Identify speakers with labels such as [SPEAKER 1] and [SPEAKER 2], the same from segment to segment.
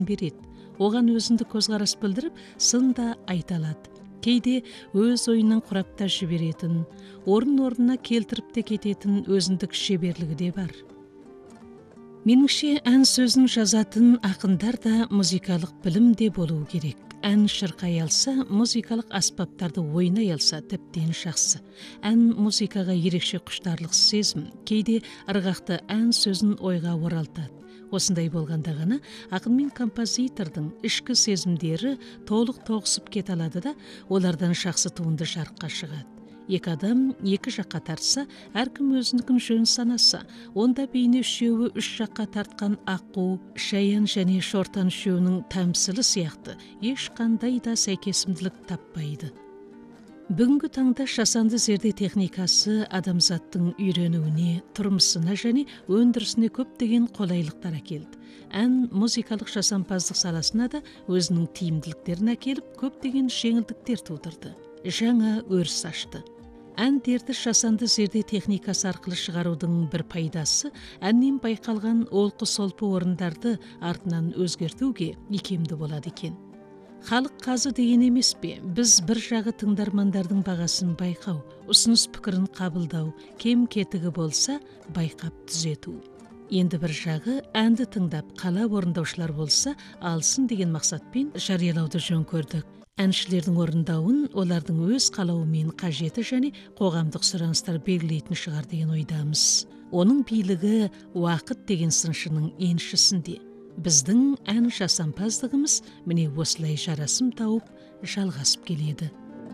[SPEAKER 1] берет. Оған өзіндік көзқарас білдіріп, сын да айта алады. Кейде өз ойынан құрап та жіберетін, орын-орнына келтіріп те кететін өзіндік шеберлігі де бар. Меніңше, ән сөзін жазатын ақындар да музыкалық білім де болуы керек. Ән шырқай алса, музыкалық аспаптарды ойнай алса, тіптен жақсы. Ән музыкаға ерекше құштарлық сезім, кейде ырғақты ән сөзін ойға оралтады. Осындай болғанда ғана ақын мен композитордың ішкі сезімдері толық тоғысып кете алады да, олардан жақсы туынды жарыққа шығады. Екі адам екі жаққа тартса, әркім өзінікін жөн санаса, онда бейне үшеуі үш жаққа тартқан аққу, шаян және шортан үшеуінің тәмсілі сияқты ешқандай да сәйкесімділік таппайды. Бүгінгі таңда жасанды зерде техникасы адамзаттың үйренуіне, тұрмысына және өндірісіне көптеген қолайлықтар әкелді. Ән музыкалық жасампаздық саласына да өзінің тиімділіктерін әкеліп, көптеген жеңілдіктер тудырды. Жаңа өріс ашты. Әндерді жасанды зерде техникасы арқылы шығарудың бір пайдасы, әннен байқалған олқы-солпы орындарды артынан өзгертуге икемді болады екен. Халық қазы деген емес пе? Біз бір жағы тыңдармандардың бағасын байқау, ұсыныс пікірін қабылдау, кем-кетігі болса байқап түзету. Енді бір жағы әнді тыңдап, қалап орындаушылар болса, алсын деген мақсатпен жариялауды жөн көрдік. Әншілердің орындауын олардың өз қалауымен қажеті және қоғамдық сұраныстар белгілейтін шығар деген ойдамыз. Оның билігі уақыт деген сыншының еншісінде. Біздің ән жасампаздығымыз міне осылай жарасым тауып, жалғасып келеді.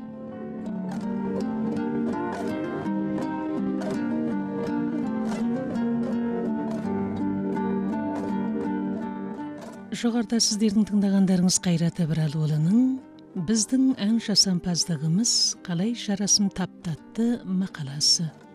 [SPEAKER 1] Жоғарыда сіздердің тыңдағандарыңыз Қайрат Әбірәліұлының «Біздің ән жасампаздығымыз қалай жарасым таптатты» мақаласы.